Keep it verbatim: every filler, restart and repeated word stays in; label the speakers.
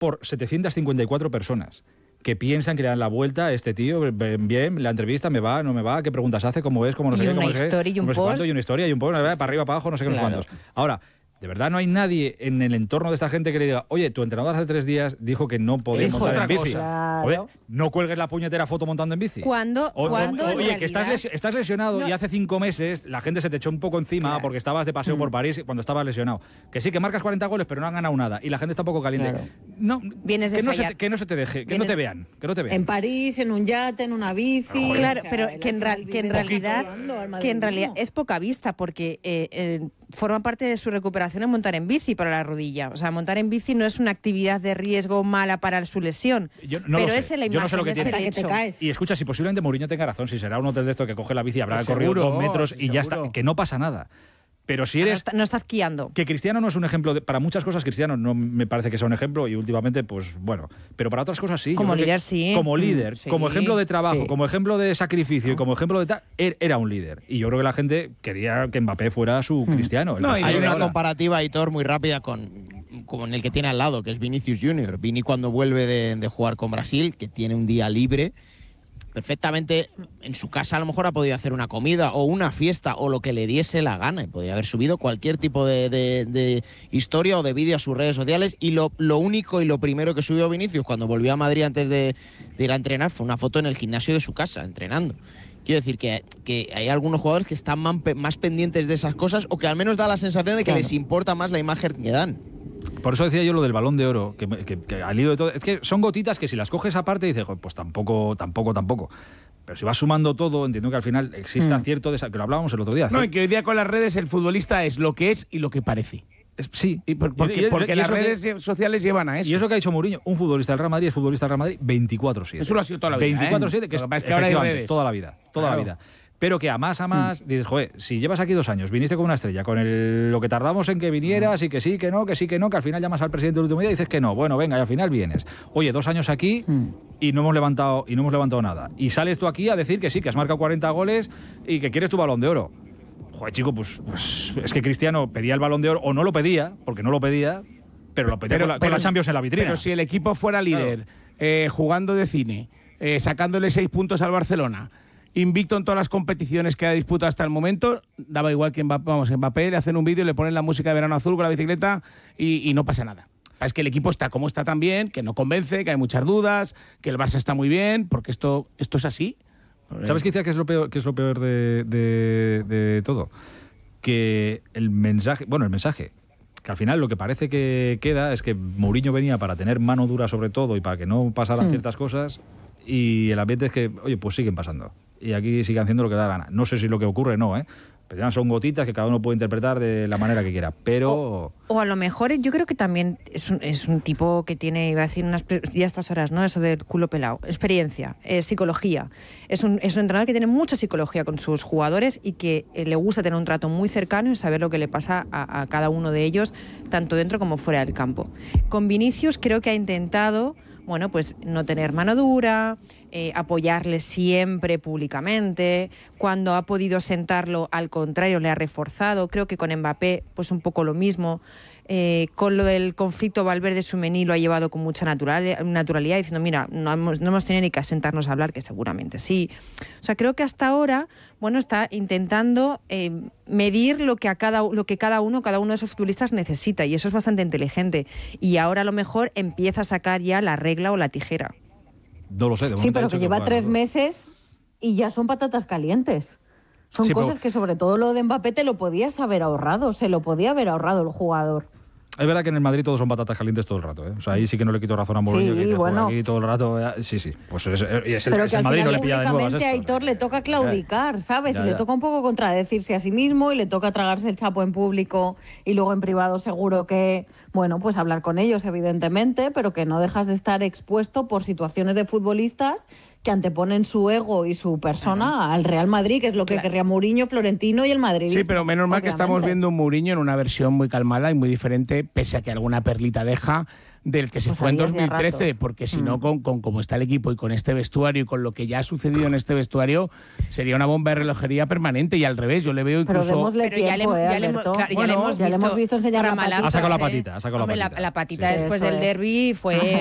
Speaker 1: por setecientas cincuenta y cuatro personas que piensan que le dan la vuelta a este tío, bien, la entrevista, me va, no me va, qué preguntas hace, cómo es, cómo no sé qué, cómo no sé qué,
Speaker 2: y un
Speaker 1: no sé cuánto, y una historia y un post, para arriba, para abajo, no sé qué, no sé cuántos. Ahora, de verdad no hay nadie en el entorno de esta gente que le diga, oye, tu entrenador hace tres días dijo que no podías montar en bici.
Speaker 3: Claro.
Speaker 1: Joder, no cuelgues la puñetera foto montando en bici.
Speaker 2: ¿Cuándo?
Speaker 1: O,
Speaker 2: ¿cuándo
Speaker 1: o, oye,
Speaker 2: realidad,
Speaker 1: que estás, les, estás lesionado
Speaker 2: no,
Speaker 1: y hace cinco meses la gente se te echó un poco encima claro. porque estabas de paseo mm. por París cuando estabas lesionado. Que sí, que marcas cuarenta goles, pero no han ganado nada. Y la gente está un poco caliente. Claro. No,
Speaker 2: Vienes de
Speaker 1: que, no
Speaker 2: fallar.
Speaker 1: se, que no se te deje, que Vienes... no te vean, que no te vean.
Speaker 3: En París, en un yate, en una bici.
Speaker 2: No, claro, o sea, pero que en, ra que en realidad, que en realidad es poca vista, porque eh, eh, forma parte de su recuperación en montar en bici para la rodilla. O sea, montar en bici no es una actividad de riesgo mala para su lesión.
Speaker 1: Yo no
Speaker 2: pero
Speaker 1: lo
Speaker 2: es
Speaker 1: sé.
Speaker 2: la imagen,
Speaker 1: Yo no sé lo que
Speaker 2: es
Speaker 1: tiene.
Speaker 2: el hecho.
Speaker 1: Y escucha, si posiblemente Mourinho tenga razón, si será un hotel de esto que coge la bici y habrá
Speaker 4: que
Speaker 1: corrido
Speaker 4: seguro,
Speaker 1: dos metros y
Speaker 4: seguro.
Speaker 1: ya está, que no pasa nada. Pero si eres...
Speaker 2: No, está, no estás guiando.
Speaker 1: Que Cristiano no es un ejemplo, de, para muchas cosas Cristiano no me parece que sea un ejemplo y últimamente, pues bueno, pero para otras cosas sí.
Speaker 2: Como líder sí.
Speaker 1: Como líder,
Speaker 2: sí.
Speaker 1: como ejemplo de trabajo,
Speaker 2: sí.
Speaker 1: como ejemplo de sacrificio no. y como ejemplo de tal, era un líder. Y yo creo que la gente quería que Mbappé fuera su hmm. Cristiano.
Speaker 4: No, hay una ahora. comparativa, Aitor, muy rápida con, con el que tiene al lado, que es Vinicius Junior Vini cuando vuelve de, de jugar con Brasil, que tiene un día libre, perfectamente en su casa a lo mejor ha podido hacer una comida o una fiesta o lo que le diese la gana y podría haber subido cualquier tipo de, de, de historia o de vídeo a sus redes sociales y lo, lo único y lo primero que subió Vinicius cuando volvió a Madrid antes de, de ir a entrenar fue una foto en el gimnasio de su casa entrenando. Quiero decir que, que hay algunos jugadores que están más, más pendientes de esas cosas o que al menos da la sensación de que claro. les importa más la imagen que dan.
Speaker 1: Por eso decía yo lo del Balón de Oro, que, que, que al hilo de todo... Es que son gotitas que si las coges aparte dices, pues tampoco, tampoco, tampoco. Pero si vas sumando todo, entiendo que al final exista mm. cierto... Desa- que lo hablábamos el otro día.
Speaker 5: No, y que hoy día con las redes el futbolista es lo que es y lo que parece.
Speaker 1: Es, sí.
Speaker 5: Y por, porque, porque y las redes que, sociales llevan a eso.
Speaker 1: Y eso que ha dicho Mourinho, un futbolista del Real Madrid es futbolista del Real Madrid veinticuatro siete.
Speaker 5: Eso lo ha sido toda la vida.
Speaker 1: veinticuatro siete,
Speaker 5: ¿eh?
Speaker 1: que es,
Speaker 5: es que ahora hay redes.
Speaker 1: Toda la vida, toda claro. la vida. Pero que a más a más, mm. dices, joder, si llevas aquí dos años, viniste con una estrella, con el, lo que tardamos en que vinieras, mm. y que sí, que no, que sí, que no, que al final llamas al presidente del último día y dices que no, bueno, venga, y al final vienes. Oye, dos años aquí mm. y no hemos levantado y no hemos levantado nada. Y sales tú aquí a decir que sí, que has marcado cuarenta goles y que quieres tu Balón de Oro. Joder, chico, pues, pues es que Cristiano pedía el Balón de Oro, o no lo pedía, porque no lo pedía, pero lo pedía pero, con, la, pero, con la Champions en la vitrina.
Speaker 5: Pero si el equipo fuera líder, claro. eh, jugando de cine, eh, sacándole seis puntos al Barcelona, invicto en todas las competiciones que ha disputado hasta el momento, daba igual que Mbappé, vamos, Mbappé le hacen un vídeo, le ponen la música de Verano Azul con la bicicleta y, y no pasa nada. Es que el equipo está como está también, que no convence, que hay muchas dudas, que el Barça está muy bien, porque esto, esto es así.
Speaker 1: ¿Sabes qué decía que es lo peor, que es lo peor de, de, de todo? Que el mensaje, bueno, el mensaje, que al final lo que parece que queda es que Mourinho venía para tener mano dura sobre todo y para que no pasaran mm. ciertas cosas, y el ambiente es que, oye, pues siguen pasando. Y aquí siguen haciendo lo que da la gana. No sé si lo que ocurre no, ¿eh? Pero ya son gotitas que cada uno puede interpretar de la manera que quiera. Pero...
Speaker 2: O, o a lo mejor yo creo que también es un, es un tipo que tiene, iba a decir unas ya a estas horas, ¿no? Eso del culo pelado. Experiencia, eh, psicología. Es un, es un entrenador que tiene mucha psicología con sus jugadores y que eh, le gusta tener un trato muy cercano y saber lo que le pasa a, a cada uno de ellos, tanto dentro como fuera del campo. Con Vinicius creo que ha intentado... bueno, pues no tener mano dura, eh, apoyarle siempre públicamente. Cuando ha podido sentarlo, al contrario, le ha reforzado. Creo que con Mbappé, pues un poco lo mismo. Eh, con lo del conflicto Valverde-Tchouaméni lo ha llevado con mucha natural, naturalidad, diciendo, mira, no hemos, no hemos tenido ni que sentarnos a hablar, que seguramente sí. O sea, creo que hasta ahora, bueno, está intentando eh, medir lo que, a cada, lo que cada uno, cada uno de esos futbolistas necesita, y eso es bastante inteligente. Y ahora a lo mejor empieza a sacar ya la regla o la tijera.
Speaker 1: No lo sé. De
Speaker 3: sí, pero que lleva tres meses y ya son patatas calientes. Son sí, cosas pero... que sobre todo lo de Mbappé te lo podías haber ahorrado, se lo podía haber ahorrado el jugador.
Speaker 1: Es verdad que en el Madrid todos son patatas calientes todo el rato, ¿eh? O sea, ahí sí que no le quito razón a Mourinho,
Speaker 3: sí,
Speaker 1: que dice,
Speaker 3: bueno.
Speaker 1: aquí todo el rato... Eh, sí, sí, pues es, es el,
Speaker 3: pero
Speaker 1: es
Speaker 3: que
Speaker 1: el Madrid, no le
Speaker 3: pilla
Speaker 1: de nuevas esto.
Speaker 3: A Aitor le toca claudicar, ¿sabes?
Speaker 1: Ya,
Speaker 3: y le
Speaker 1: ya.
Speaker 3: toca un poco contradecirse a sí mismo y le toca tragarse el chapo en público y luego en privado seguro que, bueno, pues hablar con ellos, evidentemente, pero que no dejas de estar expuesto por situaciones de futbolistas que anteponen su ego y su persona claro. al Real Madrid, que es lo que claro. querría Mourinho, Florentino y el Madrid.
Speaker 5: Sí, pero menos mal que estamos viendo un Mourinho en una versión muy calmada y muy diferente, pese a que alguna perlita deja, del que se
Speaker 3: Pues
Speaker 5: fue en
Speaker 3: había
Speaker 5: dos
Speaker 3: ya
Speaker 5: mil trece,
Speaker 3: ratos.
Speaker 5: porque si
Speaker 3: Mm.
Speaker 5: no, con, con cómo está el equipo y con este vestuario y con lo que ya ha sucedido en este vestuario, sería una bomba de relojería permanente. Y al revés, yo le veo
Speaker 3: Pero
Speaker 5: incluso...
Speaker 3: démosle
Speaker 2: Pero ya le,
Speaker 3: tiempo, ¿eh,
Speaker 2: ya le hemos-
Speaker 3: Alberto?
Speaker 2: claro, ya
Speaker 5: Bueno,
Speaker 2: le hemos
Speaker 3: ya le
Speaker 2: visto,
Speaker 3: hemos visto enseñar la
Speaker 2: ramalazos,
Speaker 3: patita.
Speaker 1: Ha sacado la
Speaker 2: ¿eh?
Speaker 1: patita, ha sacado la
Speaker 2: Hombre,
Speaker 1: patita.
Speaker 2: La, patita
Speaker 1: Sí.
Speaker 2: después
Speaker 3: Eso
Speaker 2: del
Speaker 3: es.
Speaker 2: derbi fue